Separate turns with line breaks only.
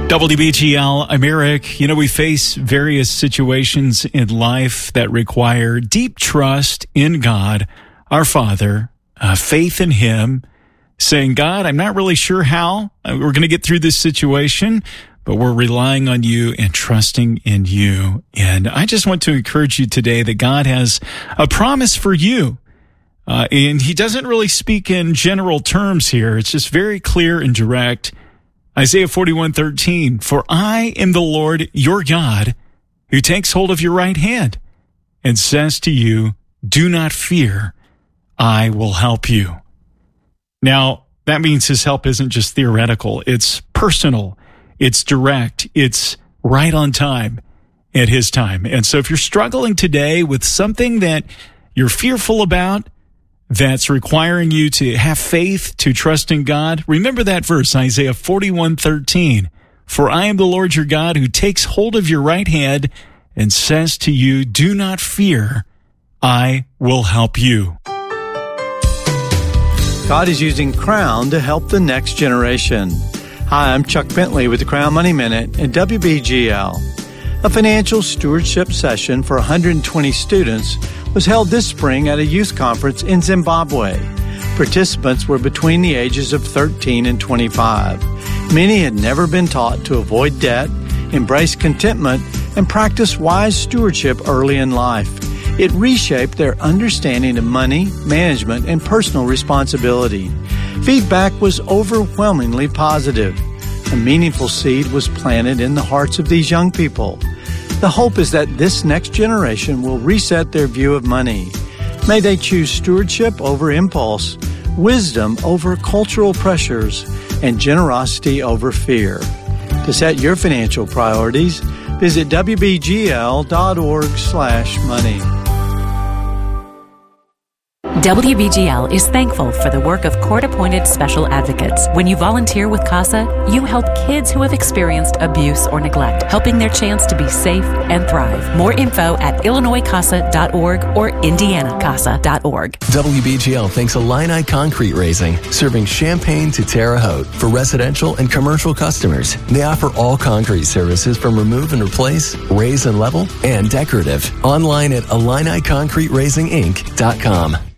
WBGL, I'm Eric. You know, we face various situations in life that require deep trust in God, our Father, faith in Him, saying, God, I'm not really sure how we're going to get through this situation, but we're relying on you and trusting in you. And I just want to encourage you today that God has a promise for you. And He doesn't really speak in general terms here. It's just very clear and direct. Isaiah 41:13, for I am the Lord your God, who takes hold of your right hand and says to you, do not fear, I will help you. Now, that means His help isn't just theoretical. It's personal. It's direct. It's right on time at His time. And so if you're struggling today with something that you're fearful about, that's requiring you to have faith, to trust in God, remember that verse, Isaiah 41:13. For I am the Lord your God who takes hold of your right hand and says to you, do not fear, I will help you.
God is using Crown to help the next generation. Hi, I'm Chuck Bentley with the Crown Money Minute at WBGL. A financial stewardship session for 120 students was held this spring at a youth conference in Zimbabwe. Participants were between the ages of 13 and 25. Many had never been taught to avoid debt, embrace contentment, and practice wise stewardship early in life. It reshaped their understanding of money, management, and personal responsibility. Feedback was overwhelmingly positive. A meaningful seed was planted in the hearts of these young people. The hope is that this next generation will reset their view of money. May they choose stewardship over impulse, wisdom over cultural pressures, and generosity over fear. To set your financial priorities, visit wbgl.org/money.
WBGL is thankful for the work of court-appointed special advocates. When you volunteer with CASA, you help kids who have experienced abuse or neglect, helping their chance to be safe and thrive. More info at IllinoisCASA.org or IndianaCASA.org.
WBGL thanks Illini Concrete Raising, serving Champaign to Terre Haute for residential and commercial customers. They offer all concrete services from remove and replace, raise and level, and decorative. Online at IlliniConcreteRaisingInc.com.